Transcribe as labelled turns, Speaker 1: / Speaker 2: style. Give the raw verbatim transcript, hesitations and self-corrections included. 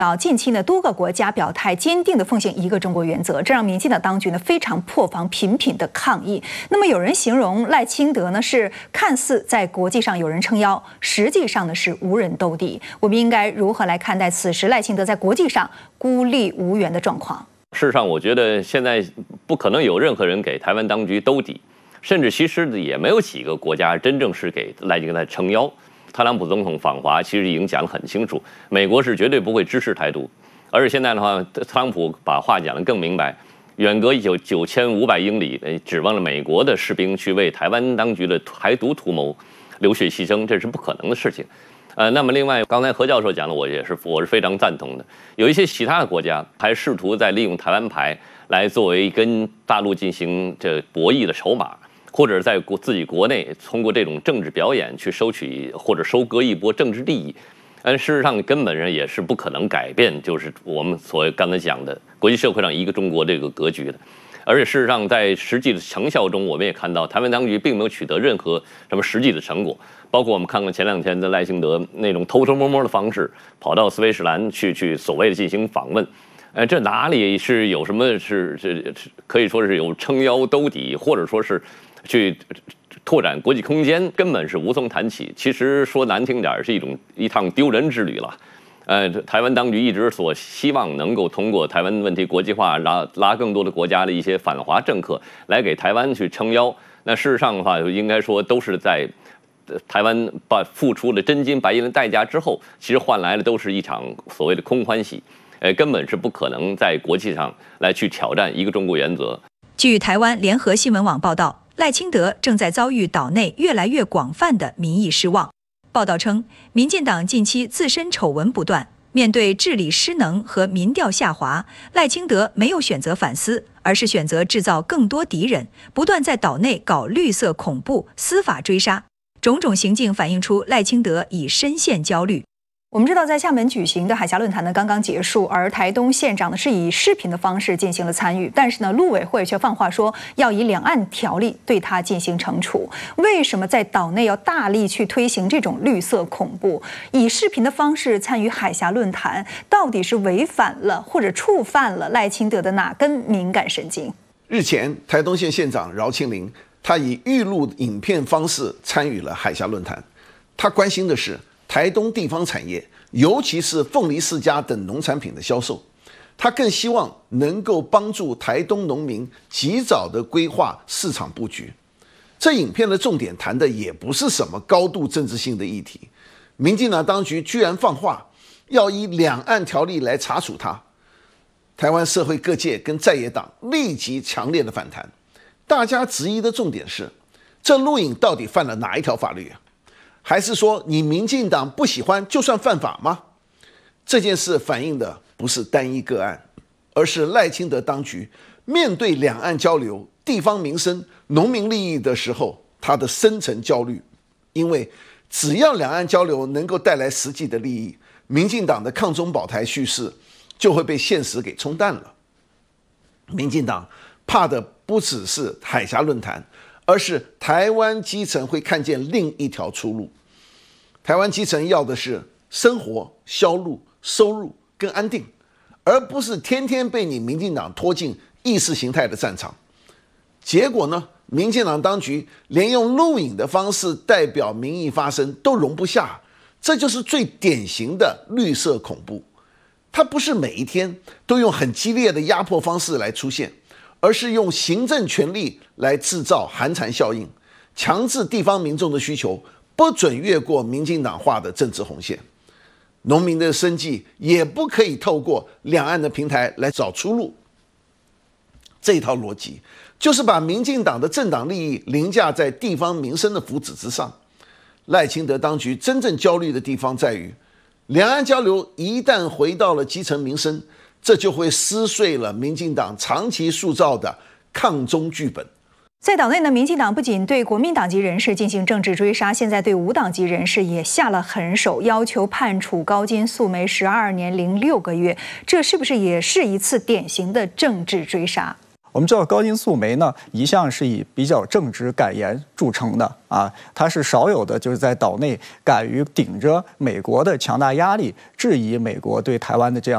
Speaker 1: 到近期呢，多个国家表态坚定的奉行一个中国原则，这让民进党当局呢非常破防，频频的抗议。那么有人形容赖清德呢是看似在国际上有人撑腰，实际上呢是无人兜底。我们应该如何来看待此时赖清德在国际上孤立无援的状况？
Speaker 2: 事实上，我觉得现在不可能有任何人给台湾当局兜底，甚至其实也没有几个国家真正是给赖清德撑腰。特朗普总统访华其实已经讲得很清楚，美国是绝对不会支持台独，而且现在的话，特朗普把话讲得更明白，远隔有九千五百英里，指望了美国的士兵去为台湾当局的台独图谋流血牺牲，这是不可能的事情。呃，那么另外，刚才何教授讲的，我也是我是非常赞同的。有一些其他的国家还试图在利用台湾牌来作为跟大陆进行这博弈的筹码。或者在国自己国内通过这种政治表演去收取或者收割一波政治利益，但事实上根本上也是不可能改变，就是我们所刚才讲的国际社会上一个中国这个格局的。而且事实上，在实际的成效中，我们也看到台湾当局并没有取得任何什么实际的成果，包括我们看看前两天的赖清德那种偷偷摸摸的方式，跑到斯威士兰去去所谓的进行访问。呃，这哪里是有什么是是可以说是有撑腰兜底，或者说是去拓展国际空间，根本是无从谈起。其实说难听点，是一种一趟丢人之旅了。呃，台湾当局一直所希望能够通过台湾问题国际化，拉拉更多的国家的一些反华政客来给台湾去撑腰。那事实上的话，应该说都是在台湾把付出了真金白银的代价之后，其实换来的都是一场所谓的空欢喜。呃，根本是不可能在国际上来去挑战一个中国原则。
Speaker 3: 据台湾联合新闻网报道，赖清德正在遭遇岛内越来越广泛的民意失望。报道称，民进党近期自身丑闻不断，面对治理失能和民调下滑，赖清德没有选择反思，而是选择制造更多敌人，不断在岛内搞绿色恐怖、司法追杀，种种行径反映出赖清德已深陷焦虑。
Speaker 1: 我们知道，在厦门举行的海峡论坛呢刚刚结束，而台东县长呢是以视频的方式进行了参与，但是呢，陆委会却放话说要以两岸条例对他进行惩处。为什么在岛内要大力去推行这种绿色恐怖，以视频的方式参与海峡论坛，到底是违反了或者触犯了赖清德的哪根敏感神经？
Speaker 4: 日前，台东县县长饶庆铃，他以预录影片方式参与了海峡论坛，他关心的是台东地方产业，尤其是凤梨世家等农产品的销售，他更希望能够帮助台东农民及早的规划市场布局。这影片的重点谈的也不是什么高度政治性的议题，民进党当局居然放话要以两岸条例来查处他。台湾社会各界跟在野党立即强烈的反弹，大家质疑的重点是，这录影到底犯了哪一条法律啊？还是说你民进党不喜欢就算犯法吗？这件事反映的不是单一个案，而是赖清德当局面对两岸交流、地方民生、农民利益的时候，他的深层焦虑。因为只要两岸交流能够带来实际的利益，民进党的抗中保台叙事就会被现实给冲淡了。民进党怕的不只是海峡论坛，而是台湾基层会看见另一条出路。台湾基层要的是生活、销路、收入跟安定，而不是天天被你民进党拖进意识形态的战场。结果呢，民进党当局连用录影的方式代表民意发声都容不下，这就是最典型的绿色恐怖。它不是每一天都用很激烈的压迫方式来出现，而是用行政权力来制造寒蝉效应，强制地方民众的需求不准越过民进党画的政治红线，农民的生计也不可以透过两岸的平台来找出路。这一套逻辑就是把民进党的政党利益凌驾在地方民生的福祉之上。赖清德当局真正焦虑的地方在于，两岸交流一旦回到了基层民生，这就会撕碎了民进党长期塑造的抗中剧本。
Speaker 1: 在岛内呢，民进党不仅对国民党籍人士进行政治追杀，现在对无党籍人士也下了狠手，要求判处高金素梅十二年零六个月。这是不是也是一次典型的政治追杀？
Speaker 5: 我们知道高金素梅呢，一向是以比较正直敢言著称的啊，她是少有的就是在岛内敢于顶着美国的强大压力，质疑美国对台湾的这样。